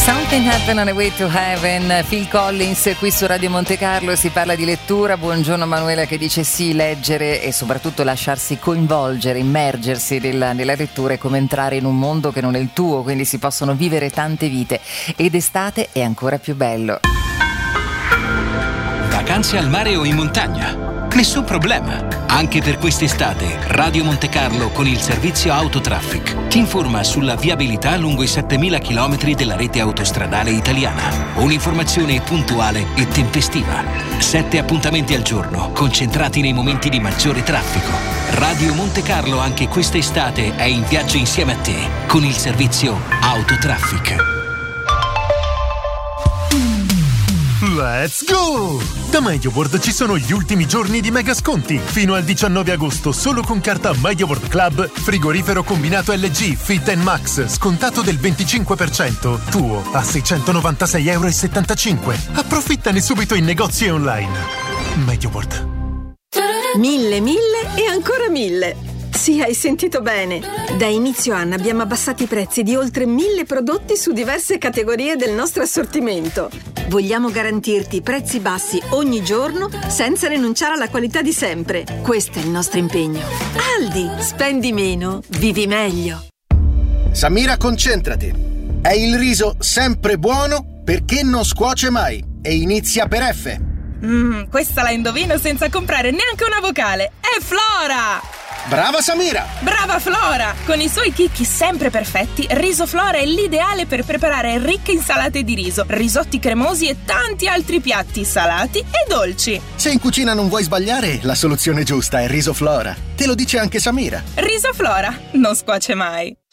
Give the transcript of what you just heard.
Something Happened on the Way to Heaven, Phil Collins qui su Radio Monte Carlo. Si parla di lettura. Buongiorno Manuela che dice sì, leggere e soprattutto lasciarsi coinvolgere, immergersi nella lettura è come entrare in un mondo che non è il tuo, quindi si possono vivere tante vite ed estate è ancora più bello. Vacanze al mare o in montagna? Nessun problema. Anche per quest'estate Radio Monte Carlo con il servizio Autotraffic ti informa sulla viabilità lungo i 7.000 km della rete autostradale italiana. Un'informazione puntuale e tempestiva. 7 appuntamenti al giorno, concentrati nei momenti di maggiore traffico. Radio Monte Carlo anche quest'estate è in viaggio insieme a te con il servizio Autotraffic. Let's go! Da MediaWorld ci sono gli ultimi giorni di mega sconti. Fino al 19 agosto, solo con carta MediaWorld Club, frigorifero combinato LG Fit & Max, scontato del 25%, tuo a €696,75. Approfittane subito in negozi e online. MediaWorld. 1000 e ancora 1000. Sì, hai sentito bene. Da inizio anno abbiamo abbassato i prezzi di oltre 1000 prodotti su diverse categorie del nostro assortimento. Vogliamo garantirti prezzi bassi ogni giorno senza rinunciare alla qualità di sempre. Questo è il nostro impegno. Aldi, spendi meno, vivi meglio. Samira, concentrati. È il riso sempre buono perché non scuoce mai e inizia per F. Questa la indovino senza comprare neanche una vocale. È Flora! Brava Samira! Brava Flora! Con i suoi chicchi sempre perfetti, Riso Flora è l'ideale per preparare ricche insalate di riso, risotti cremosi e tanti altri piatti salati e dolci. Se in cucina non vuoi sbagliare, la soluzione giusta è Riso Flora. Te lo dice anche Samira. Riso Flora, non scuoce mai.